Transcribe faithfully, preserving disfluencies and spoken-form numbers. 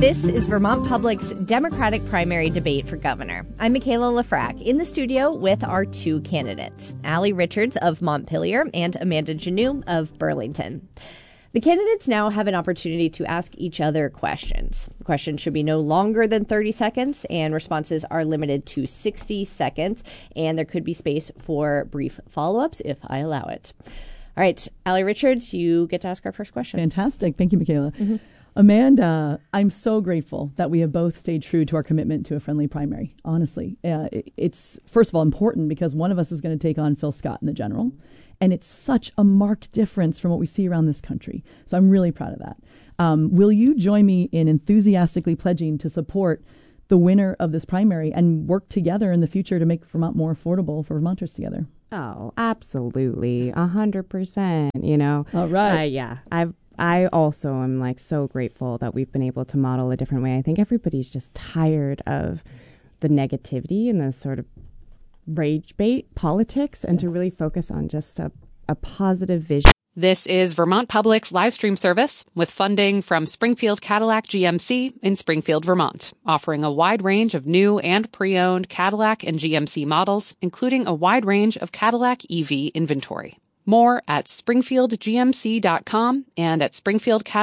This is Vermont Public's Democratic primary debate for governor. I'm Michaela Lafrac in the studio with our two candidates, Allie Richards of Montpelier and Amanda Janoo of Burlington. The candidates now have an opportunity to ask each other questions. The questions should be no longer than thirty seconds, and responses are limited to sixty seconds, and there could be space for brief follow-ups if I allow it. All right, Allie Richards, you get to ask our first question. Fantastic. Thank you, Michaela. Mm-hmm. Amanda, I'm so grateful that we have both stayed true to our commitment to a friendly primary. Honestly, uh, it's, first of all, important because one of us is going to take on Phil Scott in the general. And it's such a marked difference from what we see around this country. So I'm really proud of that. Um, will you join me in enthusiastically pledging to support the winner of this primary and work together in the future to make Vermont more affordable for Vermonters together? Oh, absolutely. A hundred percent, you know. All right. Uh, yeah, I've I also am like so grateful that we've been able to model a different way. I think everybody's just tired of the negativity and the sort of rage bait politics and yes. to really focus on just a, a positive vision. This is Vermont Public's live stream service with funding from Springfield Cadillac G M C in Springfield, Vermont, offering a wide range of new and pre-owned Cadillac and G M C models, including a wide range of Cadillac E V inventory. More at springfield g m c dot com and at Springfield Cadillac.